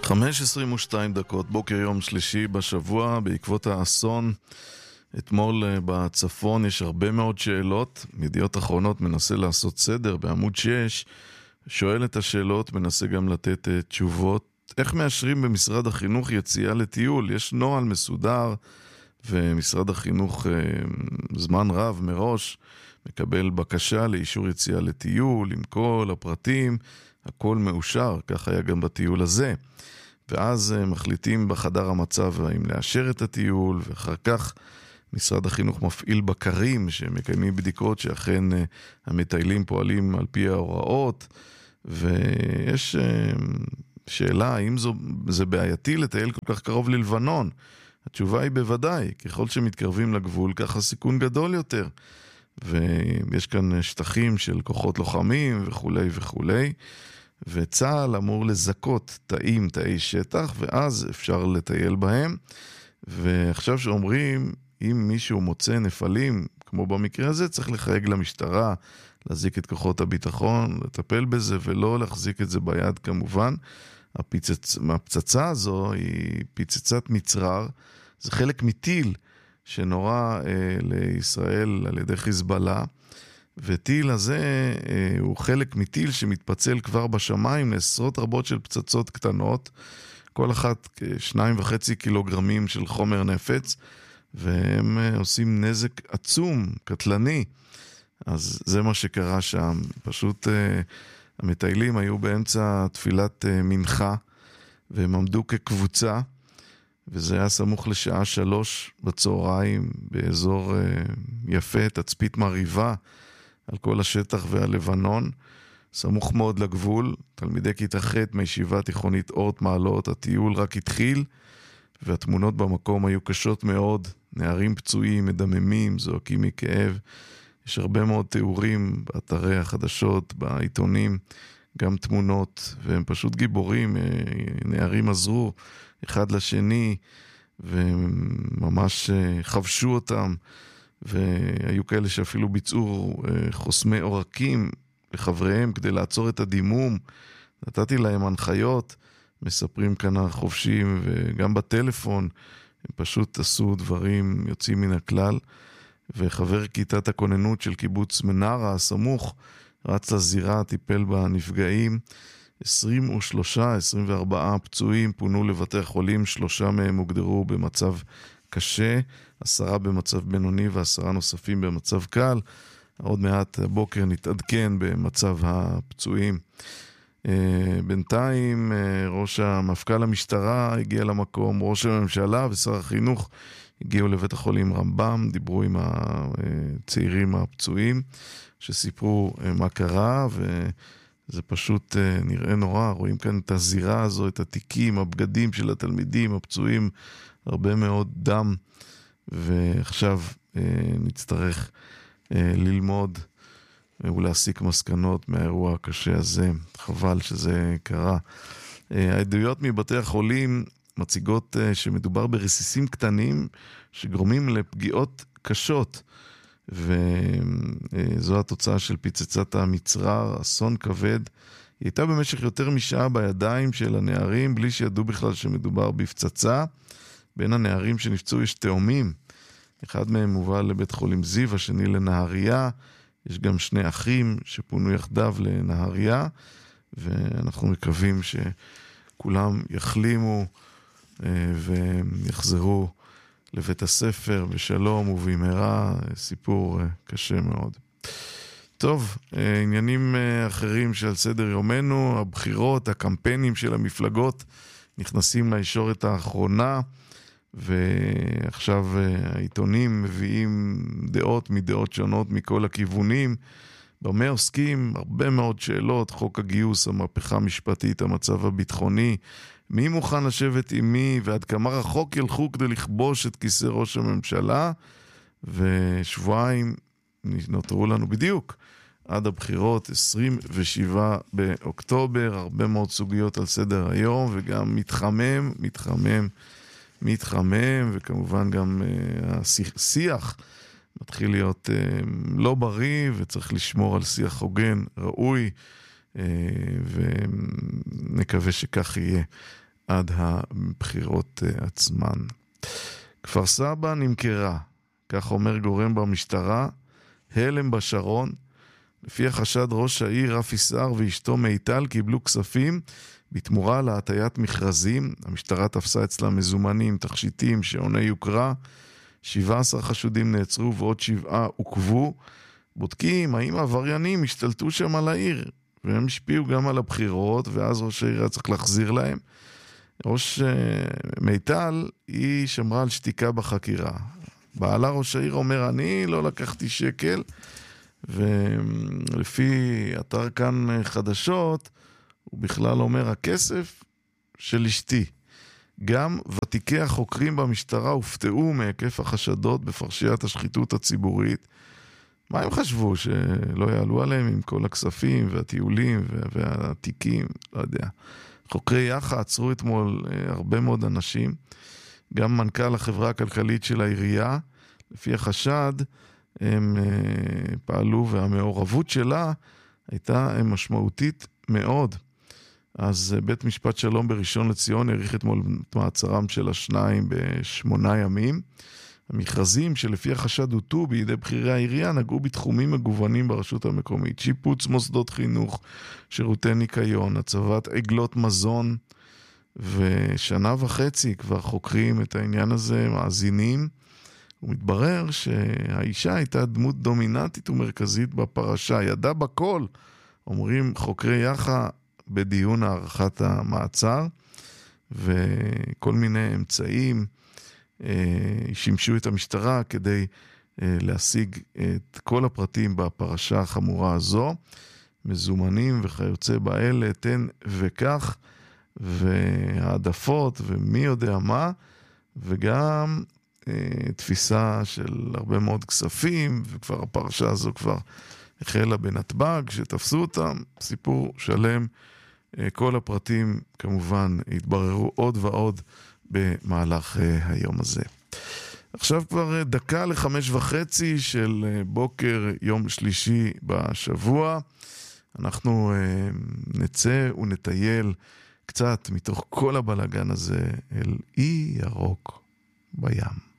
5:22, בוקר יום שלישי בשבוע, בעקבות האסון אתמול בצפון. יש הרבה מאוד שאלות. ידיעות אחרונות מנסה לעשות סדר בעמוד 6, שואל את השאלות, מנסה גם לתת תשובות. איך מאשרים במשרד החינוך יציאה לטיול? יש נוהל מסודר, ומשרד החינוך זמן רב מראש מקבל בקשה לאישור יציאה לטיול עם כל הפרטים, הכל מאושר. כך היה גם בטיול הזה. ואז מחליטים בחדר המצב האם לאשר את הטיול, ואחר כך משרד החינוך מפעיל בקרים שמקיימים בדיקות שאכן המטיילים פועלים על פי ההוראות. ויש שאלה האם זה בעייתי לטייל כל כך קרוב ללבנון. התשובה היא בוודאי, ככל שמתקרבים לגבול ככה סיכון גדול יותר, ויש כאן שטחים של כוחות לוחמים וכולי וכולי, וצה"ל אמור לזכות תאי שטח, ואז אפשר לטייל בהם. ועכשיו שאומרים, אם מישהו מוצא נפלים, כמו במקרה הזה, צריך לחייג למשטרה, להזיק את כוחות הביטחון, לטפל בזה, ולא להחזיק את זה ביד כמובן. הפצצה הזו היא פצצת מצרר, זה חלק מטיל שנורא לישראל על ידי חיזבאללה, וטיל הזה הוא חלק מטיל שמתפצל כבר בשמיים לעשרות רבות של פצצות קטנות, כל אחת 2.5 קילוגרמים של חומר נפץ, והם עושים נזק עצום, קטלני. אז זה מה שקרה שם. פשוט המטיילים היו באמצע תפילת מנחה, והם עמדו כקבוצה, וזה היה סמוך לשעה 3 בצהריים, באזור יפה, תצפית מריבה, על כל השטח והלבנון, סמוך מאוד לגבול. תלמידי כיתה ח' מישיבה תיכונית אורט מעלות, הטיול רק התחיל, והתמונות במקום היו קשות מאוד, נערים פצועים, מדממים, זועקים מכאב. יש הרבה מאוד תיאורים באתרי החדשות, בעיתונים, גם תמונות, והם פשוט גיבורים. נערים עזרו אחד לשני, וממש חבשו אותם, והיו כאלה שאפילו ביצעו חוסמי עורקים לחבריהם כדי לעצור את הדימום. נתתי להם הנחיות, מספרים כאן החופשים, וגם בטלפון הם פשוט עשו דברים יוצאים מן הכלל. וחבר כיתת הכוננות של קיבוץ מנרה הסמוך רץ לזירה, טיפל בנפגעים. 24 פצועים פונו לבתי החולים, 3 מהם הוגדרו במצב קשה, 10 במצב בינוני ו10 נוספים במצב קל. עוד מעט הבוקר נתעדכן במצב הפצועים. בינתיים ראש המפכ"ל המשטרה הגיע למקום, ראש הממשלה ושר החינוך הגיעו לבית החולים רמב"ם, דיברו עם הצעירים הפצועים שסיפרו מה קרה, וזה פשוט נראה נורא. רואים כאן את הזירה הזו, את התיקים, הבגדים של התלמידים הפצועים, הרבה מאוד דם, ועכשיו נצטרך ללמוד ולהסיק מסקנות מהאירוע הקשה הזה. חבל שזה קרה. העדויות מבתי החולים מציגות שמדובר ברסיסים קטנים שגורמים לפגיעות קשות, וזו התוצאה של פצצת המצרר, אסון כבד. היא הייתה במשך יותר משעה בידיים של הנערים, בלי שידעו בכלל שמדובר בפצצה. בין הנערים שנפצעו יש תאומים, אחד מהם מובא לבית חולים זיו, השני לנהריה. יש גם 2 אחים שפונו יחדיו לנהריה, ואנחנו מקווים שכולם יחלימו ויחזרו לבית הספר בשלום ובמהרה. סיפור קשה מאוד. טוב, עניינים אחרים שעל סדר יומנו, הבחירות, הקמפיינים של המפלגות נכנסים לישורת האחרונה, ועכשיו העיתונים מביאים דעות מדעות שונות מכל הכיוונים. במה עוסקים? הרבה מאוד שאלות, חוק הגיוס, המהפכה המשפטית, המצב הביטחוני, מי מוכן לשבת עם מי, ועד כמה רחוק ילכו כדי לכבוש את כיסא ראש הממשלה. ושבועיים נותרו לנו בדיוק עד הבחירות, 27 באוקטובר, הרבה מאוד סוגיות על סדר היום, וגם מתחמם, וכמובן גם השיח מתחיל להיות לא בריא, וצריך לשמור על שיח הוגן, ראוי, ונקווה שכך יהיה. עד הבחירות עצמן. כפר סבא נמכרה, כך אומר גורם במשטרה, הלם בשרון. לפי החשד ראש העיר רפי סער ואשתו מיטל קיבלו כספים בתמורה להטיית מכרזים. המשטרה תפסה אצלה מזומנים, תכשיטים, שעוני יוקרה. 17 חשודים נעצרו ועוד 7 עוכבו. בודקים האם העבריינים השתלטו שם על העיר, והם השפיעו גם על הבחירות, ואז ראש העיר היה צריך להחזיר להם. ראש מיטל היא שמרה על שתיקה בחקירה. בעלה ראש העיר אומר, אני לא לקחתי שקל, ולפי אתר כאן חדשות, הוא בכלל אומר, הכסף של אשתי. גם ותיקי החוקרים במשטרה הופתעו מהיקף החשדות בפרשיית השחיתות הציבורית. מה הם חשבו? שלא יעלו עליהם עם כל הכספים והטיולים והתיקים? לא יודע. חוקרי יח"א עצרו אתמול הרבה מאוד אנשים. גם מנכ"ל החברה הכלכלית של העירייה, לפי החשד, הם פעלו, והמעורבות שלה הייתה משמעותית מאוד. אז בית משפט שלום בראשון לציון העריך אתמול את מעצרם של השניים ב8 ימים. המכרזים שלפי החשד הוטו בידי בכירי העירייה נגעו בתחומים מגוונים ברשות המקומית. שיפוץ מוסדות חינוך, שירותי ניקיון, הצבת עגלות מזון, ושנה וחצי כבר חוקרים את העניין הזה, מאזינים. ומתברר שהאישה הייתה דמות דומיננטית ומרכזית בפרשה, ידעה בכל, אומרים חוקרי יח"א בדיון הערכת המעצר, וכל מיני אמצעים שימשו את המשטרה כדי להשיג את כל הפרטים בפרשה החמורה הזו, מזומנים וכיוצא באלה, תן וכך, והעדפות ומי יודע מה, וגם תפיסה של הרבה מאוד כספים, וכבר הפרשה הזו כבר החלה בנתב"ג, שתפסו אותם, סיפור שלם. כל הפרטים כמובן התבררו עוד ועוד במהלך היום הזה. עכשיו כבר 4:45 של בוקר יום שלישי בשבוע. אנחנו נצא ונטייל קצת מתוך כל הבלגן הזה אל אי ירוק בים.